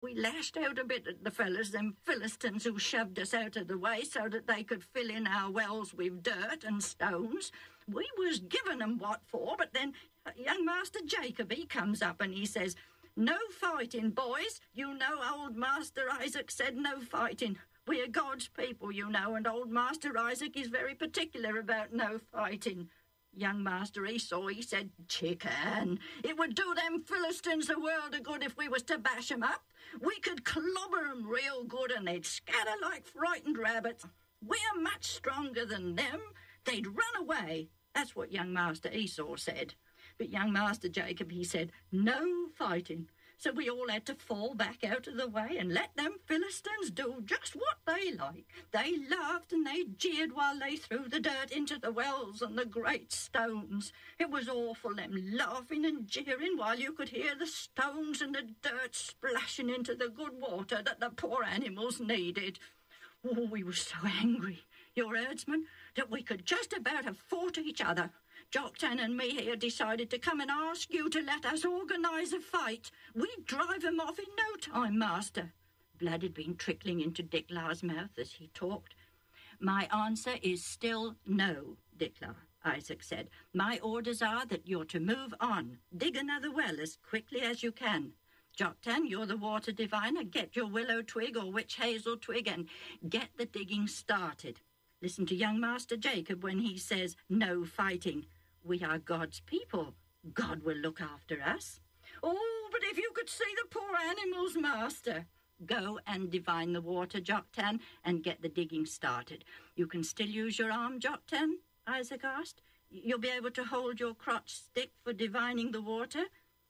We lashed out a bit at the fellas, them Philistines who shoved us out of the way so that they could fill in our wells with dirt and stones. We was giving 'em what for, but then young Master Jacob, he comes up and he says, "No fighting, boys. You know old Master Isaac said no fighting. We're God's people, you know, and old Master Isaac is very particular about no fighting." Young Master Esau, he said, "Chicken, it would do them Philistines a world of good if we was to bash 'em up. We could clobber 'em real good and they'd scatter like frightened rabbits. We're much stronger than them. They'd run away." That's what young Master Esau said. But young Master Jacob, he said, "No fighting." So we all had to fall back out of the way and let them Philistines do just what they like. They laughed and they jeered while they threw the dirt into the wells and the great stones. It was awful, them laughing and jeering while you could hear the stones and the dirt splashing into the good water that the poor animals needed. Oh, we were so angry, your herdsmen, that we could just about have fought each other. Joktan and me here decided to come and ask you to let us organise a fight. We'd drive 'em off in no time, Master. Blood had been trickling into Diklar's mouth as he talked. "My answer is still no, Diklar," Isaac said. "My orders are that you're to move on. Dig another well as quickly as you can. Joktan, you're the water diviner. Get your willow twig or witch hazel twig and get the digging started. Listen to young Master Jacob when he says no fighting. We are God's people. God will look after us." "Oh, but if you could see the poor animals, Master." "Go and divine the water, Joktan, and get the digging started. You can still use your arm, Joktan?" Isaac asked. "You'll be able to hold your crotch stick for divining the water?"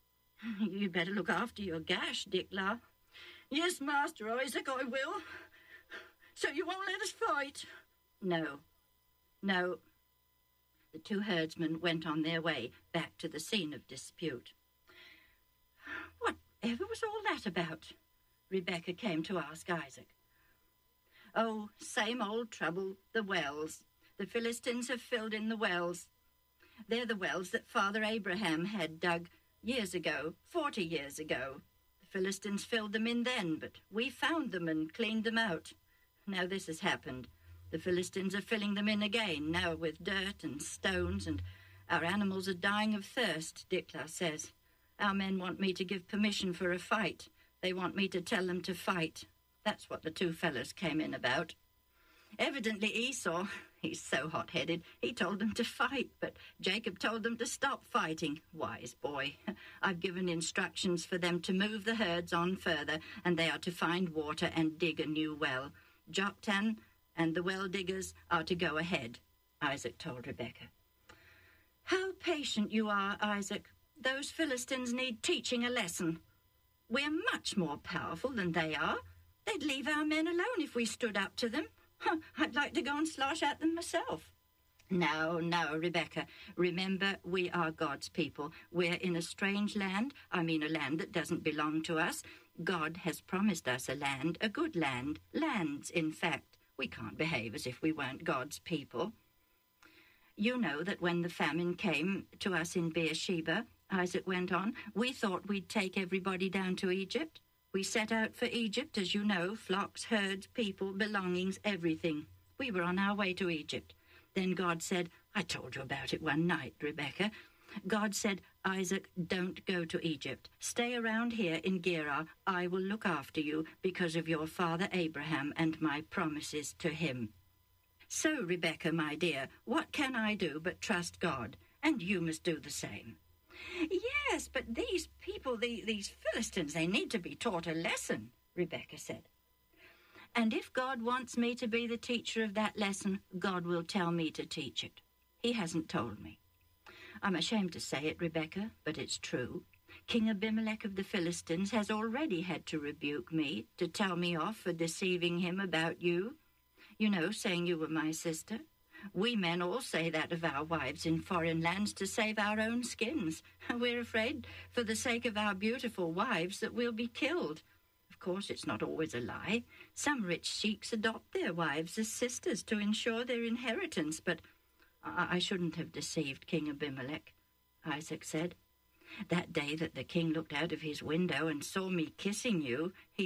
"You'd better look after your gash, Diklar." "Yes, Master Isaac, I will. So you won't let us fight?" No. The two herdsmen went on their way back to the scene of dispute. "Whatever was all that about?" Rebecca came to ask Isaac. "Oh, same old trouble, the wells. The Philistines have filled in the wells. They're the wells that Father Abraham had dug years ago, 40 years ago. The Philistines filled them in then, but we found them and cleaned them out. Now this has happened. The Philistines are filling them in again, now with dirt and stones, and our animals are dying of thirst," Diklar says. "Our men want me to give permission for a fight. They want me to tell them to fight." That's what the two fellas came in about. Evidently Esau, he's so hot-headed, he told them to fight, but Jacob told them to stop fighting. Wise boy. I've given instructions for them to move the herds on further, and they are to find water and dig a new well. Joktan and the well diggers are to go ahead, Isaac told Rebecca. "How patient you are, Isaac. Those Philistines need teaching a lesson. We're much more powerful than they are. They'd leave our men alone if we stood up to them. I'd like to go and slosh at them myself." No, Rebecca. Remember, we are God's people. We're in a strange land. I mean, a land that doesn't belong to us. God has promised us a land, a good land. Lands, in fact. We can't behave as if we weren't God's people. "You know that when the famine came to us in Beersheba," Isaac went on, "we thought we'd take everybody down to Egypt. We set out for Egypt, as you know, flocks, herds, people, belongings, everything. We were on our way to Egypt. Then God said, I told you about it one night, Rebecca. God said, Isaac, don't go to Egypt. Stay around here in Gerar. I will look after you because of your father Abraham and my promises to him. So, Rebecca, my dear, what can I do but trust God? And you must do the same." "Yes, but these people, these Philistines, they need to be taught a lesson," Rebecca said. "And if God wants me to be the teacher of that lesson, God will tell me to teach it. He hasn't told me. I'm ashamed to say it, Rebecca, but it's true. King Abimelech of the Philistines has already had to rebuke me, to tell me off for deceiving him about you. You know, saying you were my sister. We men all say that of our wives in foreign lands to save our own skins. We're afraid, for the sake of our beautiful wives, that we'll be killed. Of course, it's not always a lie. Some rich sheiks adopt their wives as sisters to ensure their inheritance, but I shouldn't have deceived King Abimelech," Isaac said. "That day that the king looked out of his window and saw me kissing you, he